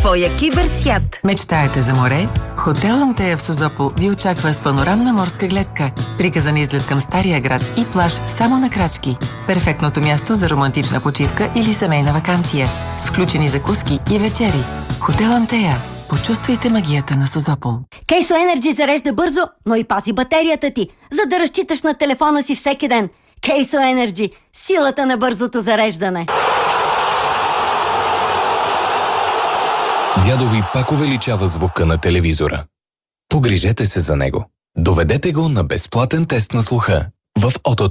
твоя киберсвят. Мечтаете за море? Хотел Антея в Созопол ви очаква с панорамна морска гледка, приказан изглед към Стария град и плаж само на крачки. Перфектното място за романтична почивка или семейна ваканция, с включени закуски и вечери. Хотел Антея. Почувствайте магията на Созопол. Кейсо Енерджи зарежда бързо, но и пази батерията ти, за да разчиташ на телефона си всеки ден. Кейсо Енерджи. Силата на бързото зареждане. Дядо ви пак увеличава звука на телевизора. Погрижете се за него. Доведете го на безплатен тест на слуха в Отото.